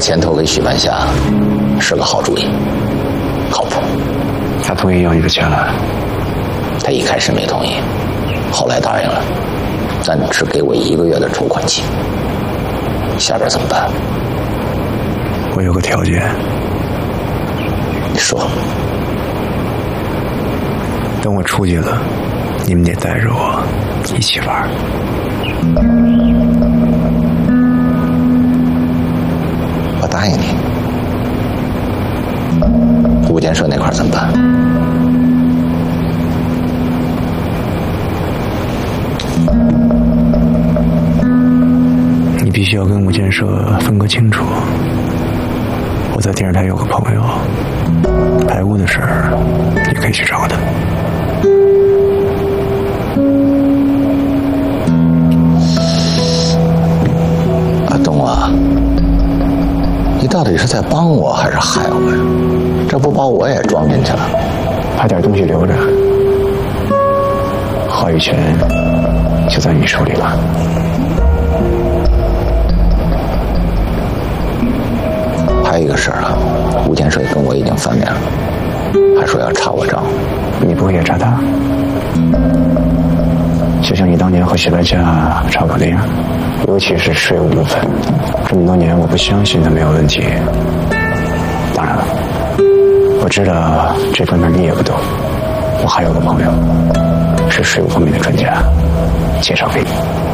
钱投给许半夏是个好主意，靠谱。 他同意要你的钱了？ 他一开始没同意，后来答应了，但只给我1个月的筹款期。下边怎么办？ 我有个条件。 你说。 等我出去了，你们得带着我一起玩。 我答应你。物建社那块怎么办？ 你必须要跟物建社分割清楚。我在电视台有个朋友，排污的事儿，你可以去找他。 阿东啊，你到底是在帮我还是害我呀？这不把我也装进去了？ 把点东西留着，话语权就在你手里了。 还有一个事儿啊，物建社跟我已经翻面了，还说要查我账。 你不会也查他？就像你当年和许白家查我那样，尤其是税务部分，这么多年我不相信他没有问题。当然了，我知道这方面你也不懂，我还有个朋友是税务方面的专家，介绍给你。